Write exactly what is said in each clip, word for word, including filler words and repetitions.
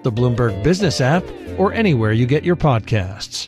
the Bloomberg Business app, or anywhere you get your podcasts.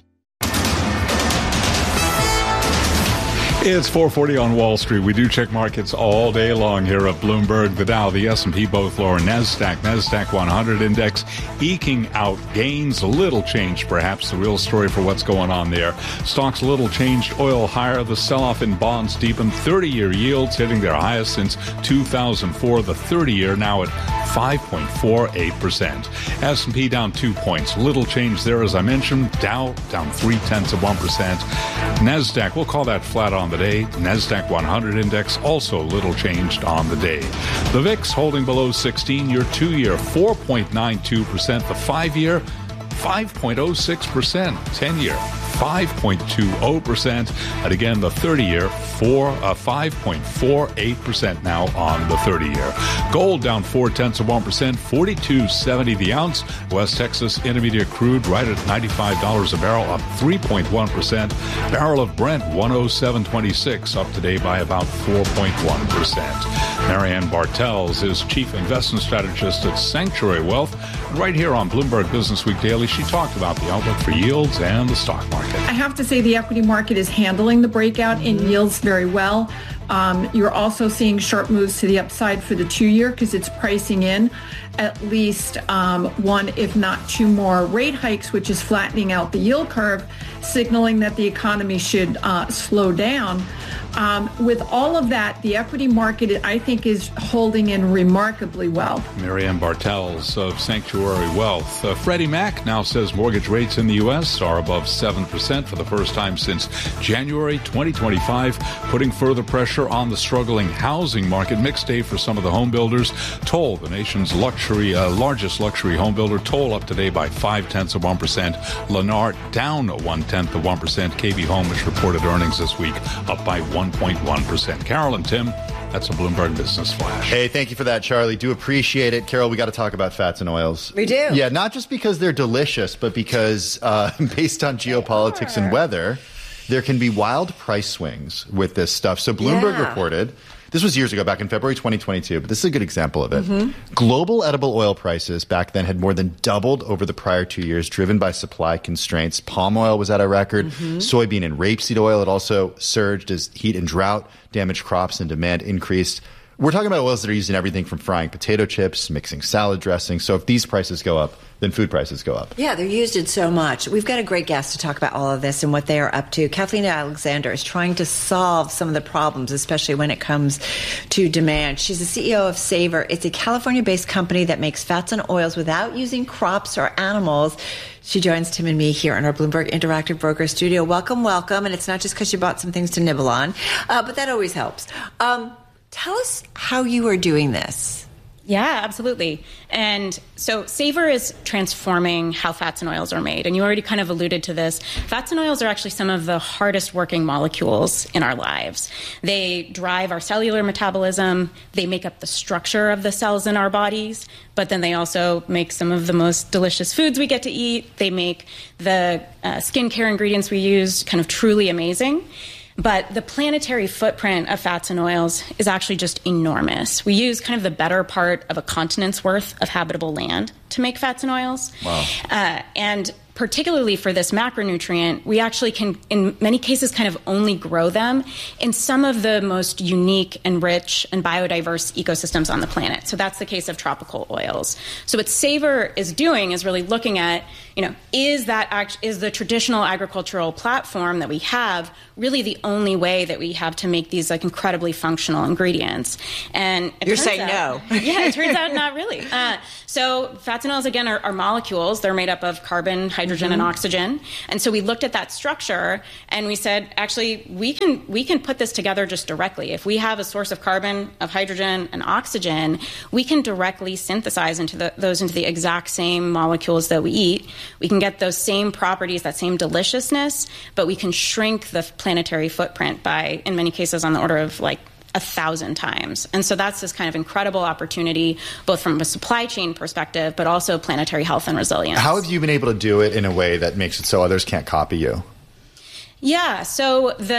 It's four forty on Wall Street. We do check markets all day long here at Bloomberg. The Dow, the S and P both lower. NASDAQ, NASDAQ one hundred index eking out gains. A little change, perhaps, the real story for what's going on there. Stocks a little changed. Oil higher. The sell-off in bonds deepened. thirty-year yields hitting their highest since two thousand four. The thirty-year now at five point four eight percent. S and P down two points. Little change there, as I mentioned. Dow down three-tenths of one percent. NASDAQ, we'll call that flat on the day. NASDAQ one hundred index also little changed on the day. The V I X holding below sixteen. Your two-year four point nine two percent. The five-year five point oh six percent. ten-year five point two zero percent. And again, the thirty-year four, uh, five point four eight percent now on the thirty-year. Gold down four-tenths of one percent, forty-two seventy the ounce. West Texas Intermediate crude right at ninety-five dollars a barrel, up three point one percent. Barrel of Brent one oh seven twenty-six, up today by about four point one percent. Marianne Bartels is Chief Investment Strategist at Sanctuary Wealth. Right here on Bloomberg Business Week Daily, she talked about the outlook for yields and the stock market. I have to say the equity market is handling the breakout in yields very well. Um, you're also seeing sharp moves to the upside for the two-year because it's pricing in at least um, one, if not two more rate hikes, which is flattening out the yield curve, signaling that the economy should uh, slow down. Um, with all of that, the equity market, I think, is holding in remarkably well. Marianne Bartels of Sanctuary Wealth. Uh, Freddie Mac now says mortgage rates in the U S are above seven percent for the first time since January twenty twenty-five, putting further pressure on the struggling housing market. Mixed day for some of the home builders. Toll, the nation's luxury, uh, largest luxury home builder, Toll up today by five-tenths of one percent. Lennar down one-tenth of one percent. K B Home, which reported earnings this week, up by one point one percent. Carol and Tim, that's a Bloomberg Business Flash. Hey, thank you for that, Charlie. Do appreciate it. Carol, we got to talk about fats and oils. We do. Yeah, not just because they're delicious, but because uh, based on geopolitics and weather, there can be wild price swings with this stuff. So Bloomberg yeah. reported, this was years ago, back in February twenty twenty-two, but this is a good example of it. Mm-hmm. Global edible oil prices back then had more than doubled over the prior two years, driven by supply constraints. Palm oil was at a record. Mm-hmm. Soybean and rapeseed oil had also surged as heat and drought damaged crops and demand increased. We're talking about oils that are used in everything from frying potato chips, mixing salad dressing. So if these prices go up, then food prices go up. Yeah, they're used in so much. We've got a great guest to talk about all of this and what they are up to. Kathleen Alexander is trying to solve some of the problems, especially when it comes to demand. She's the C E O of Savor. It's a California-based company that makes fats and oils without using crops or animals. She joins Tim and me here in our Bloomberg Interactive Broker studio. Welcome, welcome. And it's not just because you bought some things to nibble on, uh, but that always helps. Um, tell us how you are doing this. Yeah, absolutely. And so Savor is transforming how fats and oils are made. And you already kind of alluded to this. Fats and oils are actually some of the hardest working molecules in our lives. They drive our cellular metabolism. They make up the structure of the cells in our bodies. But then they also make some of the most delicious foods we get to eat. They make the uh, skincare ingredients we use kind of truly amazing. But the planetary footprint of fats and oils is actually just enormous. We use kind of the better part of a continent's worth of habitable land to make fats and oils. Wow. Uh, and particularly for this macronutrient, we actually can, in many cases, kind of only grow them in some of the most unique and rich and biodiverse ecosystems on the planet. So that's the case of tropical oils. So what Savor is doing is really looking at, you know, is that act- is the traditional agricultural platform that we have really the only way that we have to make these like incredibly functional ingredients? And it you're turns saying out, no. Yeah, it turns out not really. Uh, so fats and oils, again, are, are molecules. They're made up of carbon, hydrogen, mm-hmm. and oxygen. And so we looked at that structure and we said, actually, we can we can put this together just directly. If we have a source of carbon, of hydrogen, and oxygen, we can directly synthesize into the, those into the exact same molecules that we eat. We can get those same properties, that same deliciousness, but we can shrink the planetary footprint by, in many cases, on the order of like a thousand times. And so that's this kind of incredible opportunity, both from a supply chain perspective, but also planetary health and resilience. How have you been able to do it in a way that makes it so others can't copy you? Yeah, so the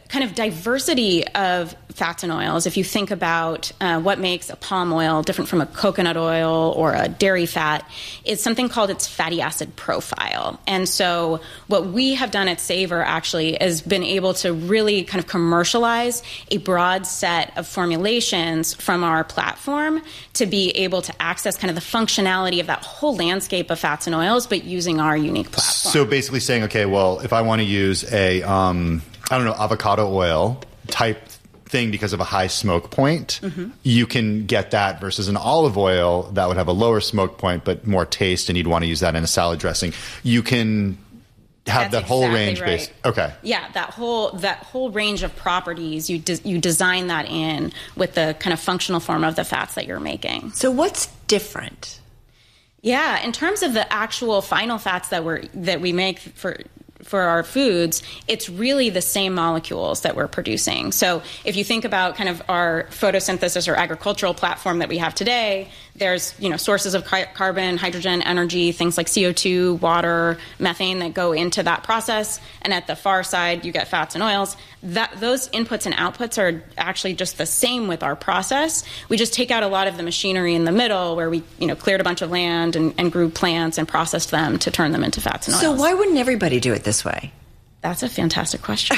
kind of diversity of fats and oils, if you think about uh, what makes a palm oil different from a coconut oil or a dairy fat, is something called its fatty acid profile. And so what we have done at Savor actually is been able to really kind of commercialize a broad set of formulations from our platform to be able to access kind of the functionality of that whole landscape of fats and oils, but using our unique platform. So basically saying, okay, well, if I want to use a, um, I don't know, avocado oil type thing because of a high smoke point, mm-hmm. you can get that versus an olive oil that would have a lower smoke point but more taste, and you'd want to use that in a salad dressing. You can have That's that whole exactly range right. based. Okay. Yeah, that whole that whole range of properties, you de- you design that in with the kind of functional form of the fats that you're making. So what's different? Yeah, in terms of the actual final fats that we're that we make for for our foods, it's really the same molecules that we're producing. So if you think about kind of our photosynthesis or agricultural platform that we have today, there's, you know, sources of car- carbon, hydrogen, energy, things like C O two, water, methane that go into that process. And at the far side, you get fats and oils. That those inputs and outputs are actually just the same with our process. We just take out a lot of the machinery in the middle where we, you know, cleared a bunch of land and, and grew plants and processed them to turn them into fats and oils. So why wouldn't everybody do it this way? That's a fantastic question.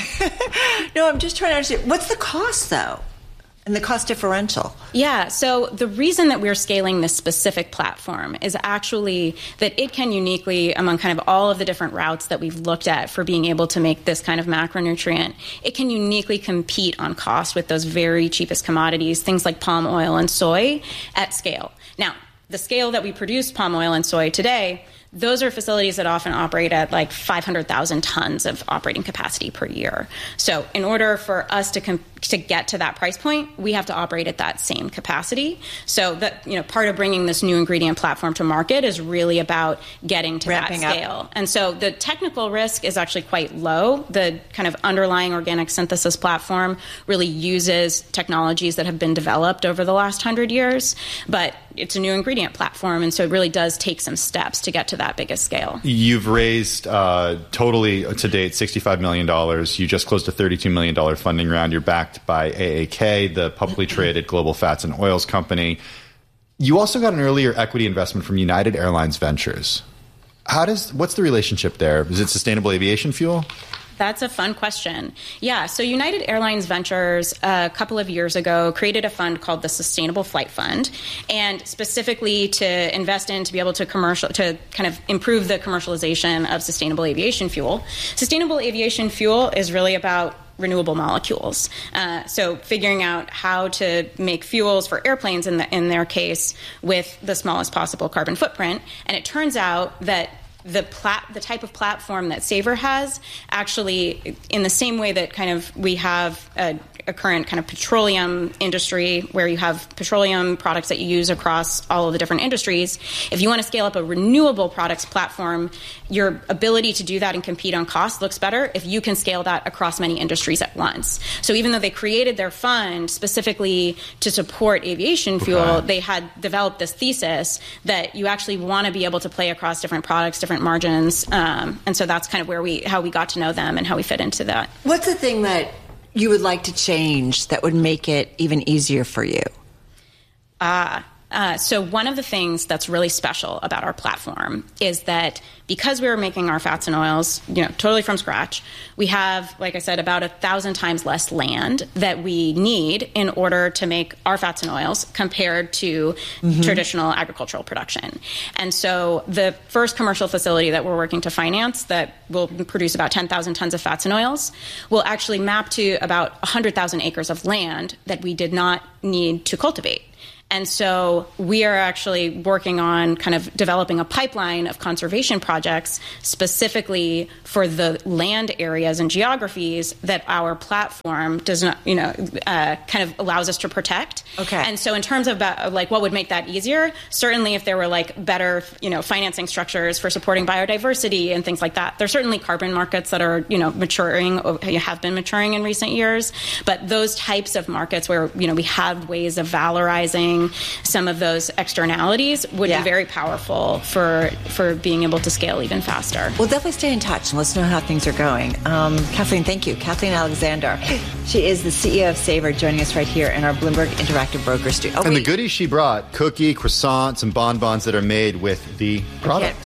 No, I'm just trying to understand. What's the cost, though? And the cost differential? Yeah, so the reason that we're scaling this specific platform is actually that it can uniquely, among kind of all of the different routes that we've looked at for being able to make this kind of macronutrient, it can uniquely compete on cost with those very cheapest commodities, things like palm oil and soy, at scale. Now, the scale that we produce palm oil and soy today, those are facilities that often operate at like five hundred thousand tons of operating capacity per year. So in order for us to com- to get to that price point, we have to operate at that same capacity. So that, you know, part of bringing this new ingredient platform to market is really about getting to Ramping that scale. up. And so the technical risk is actually quite low. The kind of underlying organic synthesis platform really uses technologies that have been developed over the last hundred years, but it's a new ingredient platform, and so it really does take some steps to get to that biggest scale. You've raised uh, totally to date sixty-five million dollars. You just closed a thirty-two million dollars funding round. You're backed by A A K, the publicly traded global fats and oils company. You also got an earlier equity investment from United Airlines Ventures. How does what's the relationship there? Is it sustainable aviation fuel? That's a fun question. Yeah, so United Airlines Ventures a couple of years ago created a fund called the Sustainable Flight Fund, and specifically to invest in to be able to commercial to kind of improve the commercialization of sustainable aviation fuel. Sustainable aviation fuel is really about renewable molecules. Uh, so figuring out how to make fuels for airplanes in the, in their case with the smallest possible carbon footprint. And it turns out that the plat- the type of platform that Savor has, actually, in the same way that kind of we have a, a current kind of petroleum industry where you have petroleum products that you use across all of the different industries, if you want to scale up a renewable products platform, your ability to do that and compete on cost looks better if you can scale that across many industries at once. So even though they created their fund specifically to support aviation fuel, okay. they had developed this thesis that you actually want to be able to play across different products, different margins, um, and so that's kind of where we how we got to know them and how we fit into that. What's the thing that you would like to change that would make it even easier for you? Ah. Uh, Uh, so one of the things that's really special about our platform is that because we were making our fats and oils, you know, totally from scratch, we have, like I said, about a thousand times less land that we need in order to make our fats and oils compared to mm-hmm. traditional agricultural production. And so the first commercial facility that we're working to finance that will produce about ten thousand tons of fats and oils will actually map to about one hundred thousand acres of land that we did not need to cultivate. And so we are actually working on kind of developing a pipeline of conservation projects specifically for the land areas and geographies that our platform does not, you know, uh, kind of allows us to protect. Okay. And so in terms of uh, like what would make that easier, certainly if there were like better, you know, financing structures for supporting biodiversity and things like that, there's certainly carbon markets that are, you know, maturing, have been maturing in recent years. But those types of markets where, you know, we have ways of valorizing reducing some of those externalities would Yeah. be very powerful for for being able to scale even faster. We'll definitely stay in touch and let's know how things are going. Um, Kathleen, thank you. Kathleen Alexander. She is the C E O of Savor, joining us right here in our Bloomberg Interactive Broker Studio. Oh, and wait. the goodies she brought, cookie, croissants, and bonbons that are made with the product.